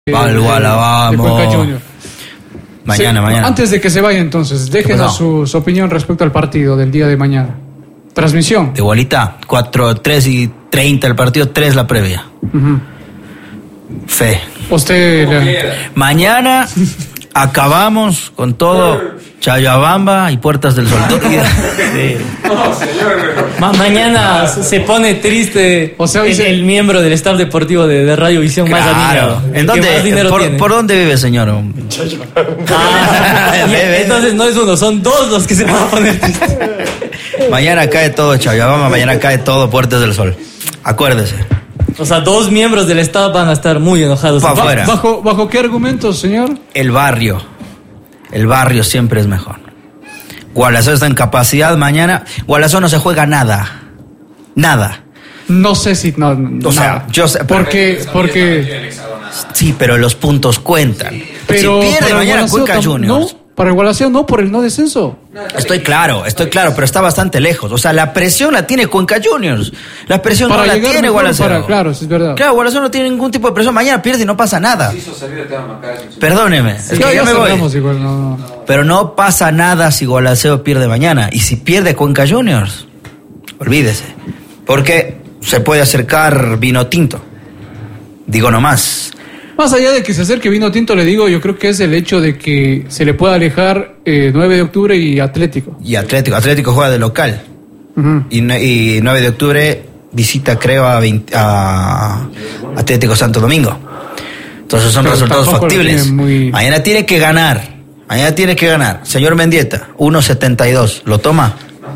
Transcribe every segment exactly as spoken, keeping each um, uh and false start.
Valguala, vamos. De Cuenca Junior. Mañana, sí, mañana. Antes de que se vaya entonces, déjenos su, su opinión respecto al partido del día de mañana. Transmisión. De igualita, cuatro, tres y treinta el partido, tres la previa. Uh-huh. Fe. Usted... La... Mañana acabamos con todo... Chayabamba y Puertas del Sol. Sí. No, señor. Ma- mañana se pone triste, o sea, el, se... el miembro del staff deportivo de, de Radio Visión, claro, más adinerado. ¿En dónde? Más dinero ¿Por, tiene? ¿Por dónde vive, señor? Ah, entonces no es uno, son dos los que se van a poner tristes. Mañana cae todo Chayabamba, mañana cae todo Puertas del Sol. Acuérdese. O sea, dos miembros del staff van a estar muy enojados. Pa afuera. ¿Bajo, ¿Bajo qué argumentos, señor? El barrio. El barrio siempre es mejor. Gualazón está en capacidad mañana. Gualazón no se juega nada. Nada. No sé si... No, no, o sea, yo sé... Porque... porque... Sí, pero los puntos cuentan. Pero si pierde mañana Cuenca Juniors... No, para Igualación no, por el no descenso. Estoy claro, estoy claro, pero está bastante lejos. O sea, la presión la tiene Cuenca Juniors. La presión para no la tiene Igualación. Claro, es verdad. Claro, Igualación no tiene ningún tipo de presión. Mañana pierde y no pasa nada. Perdóneme. Sí, es que ya me voy. Igual, no, no. Pero no pasa nada si Gualaceo pierde mañana. Y si pierde Cuenca Juniors, olvídese. Porque se puede acercar Vino Tinto. Digo nomás. Más allá de que se acerque Vino Tinto, le digo, yo creo que es el hecho de que se le pueda alejar eh, nueve de octubre y Atlético. Y Atlético. Atlético juega de local. Uh-huh. Y, y nueve de octubre visita, creo, a, veinte, a Atlético Santo Domingo. Entonces son Pero resultados factibles. Muy... Mañana tiene que ganar. Mañana tiene que ganar. Señor Mendieta, uno setenta y dos. ¿Lo toma?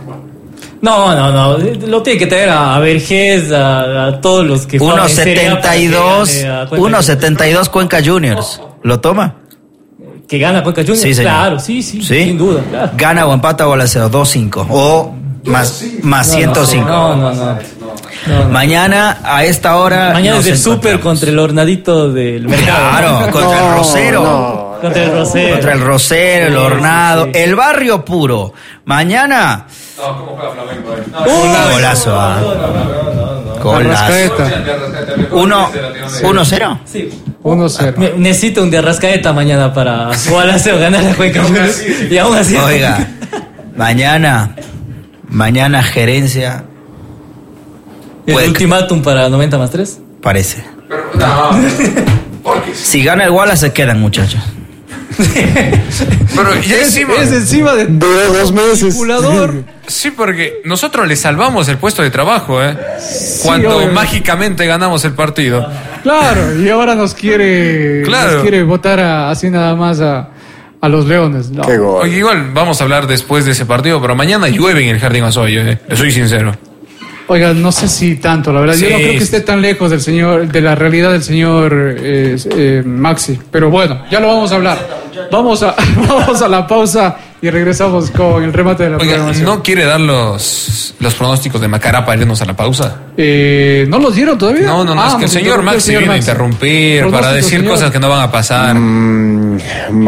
No, no, no. Lo tiene que tener a Vergés, a, a todos los que uno setenta y dos. uno setenta y dos Cuenca Juniors. ¿Lo toma? ¿Que gana Cuenca Juniors? Sí, señor. Claro, sí, sí, ¿Sí? Sin duda. Claro. Gana o empata o a la cero, dos cinco. O más, más ciento cinco. No, no, no. No, no. Mañana a esta hora. Mañana es el súper contra el hornadito del mercado. Claro, contra no, el Rosero. No. Contra el Rosero. Contra el Rosero, el Hornado, sí, sí, sí. El barrio puro. Mañana. No, ¿cómo juega Flamengo? Eh? No, uh, golazo. Ah. No, no, no, no, no. Golazo. Uno, uno cero. Sí. uno cero. Necesito un de Arrascaeta mañana para Gualaceo ganar la Cuenca. Y aún así. Oiga, mañana, mañana gerencia. ¿El Puede ultimátum para noventa más tres? Parece. Pero, no, porque... Si gana el Wallace se quedan, muchachos. Pero ya es, encima, es encima de, de dos meses. Sí, porque nosotros le salvamos el puesto de trabajo, ¿eh? Sí, cuando obvio. mágicamente ganamos el partido. Claro, y ahora nos quiere, claro. nos quiere votar a, así nada más a, a los Leones. No. Qué gol. Oye, igual vamos a hablar después de ese partido, pero mañana llueve en el Jardín Azoyo, ¿eh? Le soy sincero. Oiga, no sé si tanto, la verdad. Sí. Yo no creo que esté tan lejos del señor, de la realidad del señor eh, eh, Maxi. Pero bueno, ya lo vamos a hablar. Vamos a, vamos a la pausa y regresamos con el remate de la Oiga, programación. ¿no quiere dar los, los pronósticos de Macará para irnos a la pausa? Eh, ¿No los dieron todavía? No, no, no. Ah, es que el señor Maxi viene a interrumpir para decir señor. cosas que no van a pasar. Mm,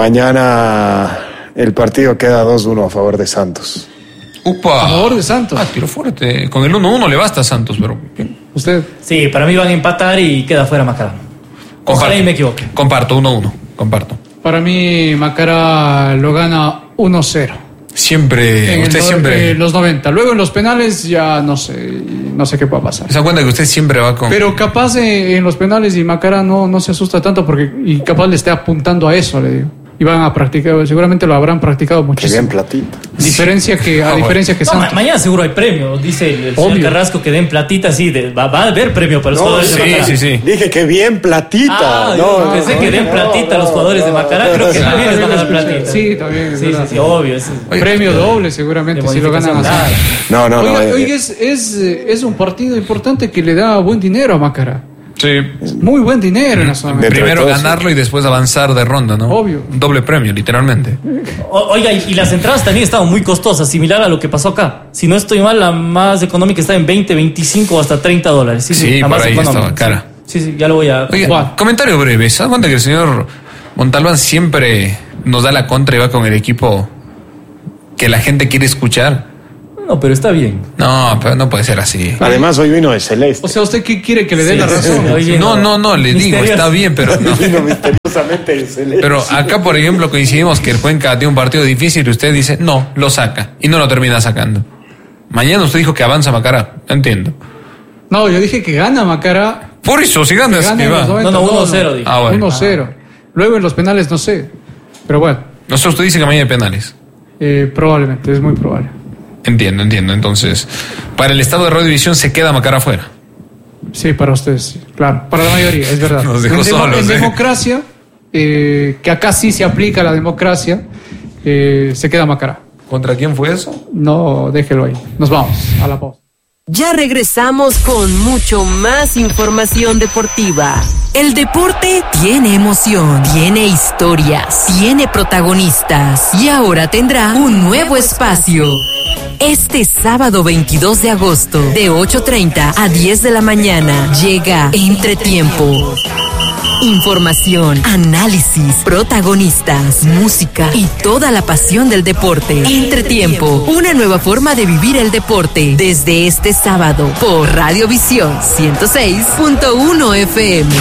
mañana el partido queda dos uno a favor de Santos. Upa. A favor de Santos. Ah, tiro fuerte. Con el uno uno le basta a Santos, pero bien. ¿Usted? Sí, para mí van a empatar y queda fuera Macará. Ojalá y me equivoque. Comparto, uno uno. Comparto. Para mí, Macará lo gana uno cero. Siempre, en usted el, siempre. En los noventa. Luego en los penales ya no sé, no sé qué pueda pasar. ¿Se da cuenta que usted siempre va con...? Pero capaz en, en los penales y Macará no, no se asusta tanto porque y capaz le esté apuntando a eso, le digo. Y van a practicar, seguramente lo habrán practicado muchísimo. Que bien platita. Diferencia que, a diferencia que no, Santos. Ma- mañana seguro hay premio, dice el, el señor Carrasco, que den platita, sí, de, va, va a haber premio para los no, jugadores sí, de Macará. Sí, sí, Dije que bien platita. Ah, no, yo pensé no, que den no, platita a los jugadores no, de Macará, no, creo que no, también no, les van a dar platita. Sí, también. Sí, sí, sí, obvio. Sí. Oye, premio doble seguramente si lo ganan así. No, no, oiga, no. Oiga, es, es, es un partido importante que le da buen dinero a Macará. Sí. Muy buen dinero en la zona. Primero ganarlo y después avanzar de ronda, ¿no? Obvio. Doble premio, literalmente. O, oiga, y, y las entradas también estaban muy costosas, similar a lo que pasó acá. Si no estoy mal, la más económica está en veinte, veinticinco o hasta treinta dólares. Sí, sí, sí por más ahí económica. estaba cara. Sí, sí, ya lo voy a... Oiga, Juan. Comentario breve. ¿Se da cuenta que el señor Montalbán siempre nos da la contra y va con el equipo que la gente quiere escuchar? No, pero está bien. No, pero no puede ser así. Además, hoy vino de celeste. O sea, ¿usted qué quiere que le dé sí, la razón? Sí, no, no, no, le digo, está bien, pero no. Vino misteriosamente de celeste. Pero acá, por ejemplo, coincidimos que el Cuenca tiene un partido difícil y usted dice, no, lo saca. Y no lo termina sacando. Mañana usted dijo que avanza Macará. Entiendo. No, yo dije que gana Macará. Por eso, si gana, gana que va. noventa, no, no, uno cero. Dije. Ah, bueno. uno cero. Luego en los penales no sé. Pero bueno. No sé, usted dice que mañana hay penales. Eh, probablemente, es muy probable. Entiendo, entiendo. Entonces, para el estado de Radiovisión se queda Macará afuera. Sí, para ustedes, sí. Claro. Para la mayoría, es verdad. Nos dejó en, solos, demo, en eh. democracia, eh, que acá sí se aplica la democracia, eh, se queda Macará. ¿Contra quién fue eso? No, déjelo ahí. Nos vamos a la pausa. Ya regresamos con mucho más información deportiva. El deporte tiene emoción, tiene historias, tiene protagonistas y ahora tendrá un nuevo espacio. Este sábado veintidós de agosto, de ocho treinta a diez de la mañana, llega Entretiempo. Información, análisis, protagonistas, música y toda la pasión del deporte. Entretiempo, una nueva forma de vivir el deporte desde este sábado por Radiovisión ciento seis punto uno F M.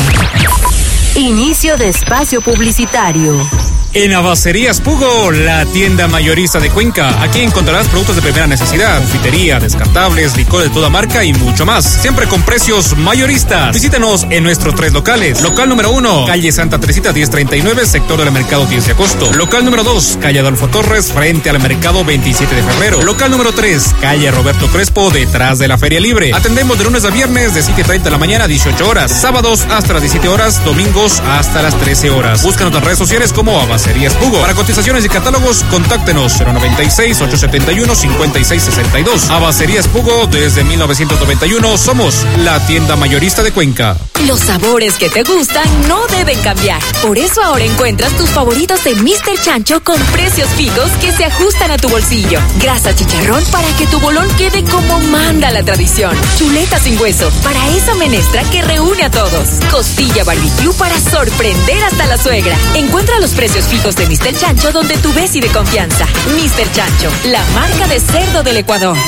Inicio de espacio publicitario. En Abacerías Pugo, la tienda mayorista de Cuenca. Aquí encontrarás productos de primera necesidad, confitería, descartables, licor de toda marca y mucho más. Siempre con precios mayoristas. Visítanos en nuestros tres locales. Local número uno, calle Santa Teresita diez treinta y nueve, sector del Mercado diez de agosto. Local número dos, calle Adolfo Torres, frente al Mercado veintisiete de febrero. Local número tres, calle Roberto Crespo, detrás de la Feria Libre. Atendemos de lunes a viernes de siete treinta de la mañana a dieciocho horas. Sábados hasta las diecisiete horas, domingos hasta las trece horas. Búscanos en nuestras redes sociales como Abacerías Pugo. Para cotizaciones y catálogos, contáctenos cero noventa y seis, ochocientos setenta y uno, cincuenta y seis sesenta y dos. Abacerías Pugo, desde mil novecientos noventa y uno, somos la tienda mayorista de Cuenca. Los sabores que te gustan no deben cambiar. Por eso ahora encuentras tus favoritos de míster Chancho con precios fijos que se ajustan a tu bolsillo. Grasa chicharrón para que tu bolón quede como manda la tradición. Chuleta sin hueso para esa menestra que reúne a todos. Costilla barbecue para sorprender hasta la suegra. Encuentra los precios fijos de míster Chancho donde tú ves y de confianza. míster Chancho, la marca de cerdo del Ecuador.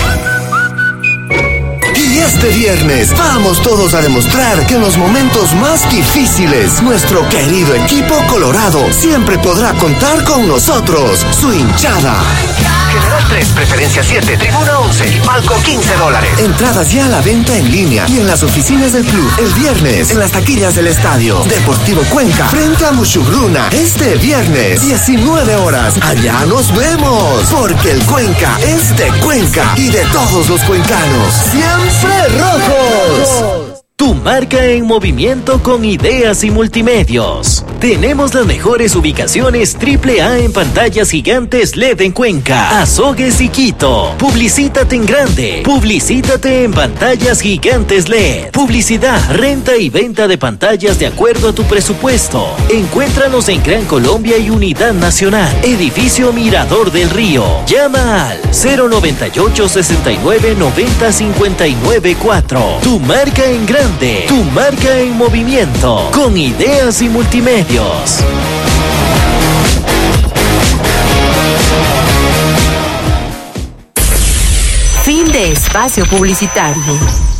Y este viernes vamos todos a demostrar que en los momentos más difíciles, nuestro querido equipo colorado siempre podrá contar con nosotros, su hinchada. General tres, preferencia siete, tribuna once y palco quince dólares. Entradas ya a la venta en línea y en las oficinas del club. El viernes, en las taquillas del estadio Deportivo Cuenca, frente a Mushugruna. Este viernes, diecinueve horas. Allá nos vemos, porque el Cuenca es de Cuenca y de todos los cuencanos. ¡Siempre rojos! Tu marca en movimiento con ideas y multimedios. Tenemos las mejores ubicaciones triple A en pantallas gigantes L E D en Cuenca, Azogues y Quito. Publicítate en grande. Publicítate en pantallas gigantes L E D. Publicidad, renta y venta de pantallas de acuerdo a tu presupuesto. Encuéntranos en Gran Colombia y Unidad Nacional. Edificio Mirador del Río. Llama al cero noventa y ocho, sesenta y nueve, noventa, cincuenta y nueve cuatro. Tu marca en grande. Tu marca en movimiento, con ideas y multimedios. Fin de espacio publicitario.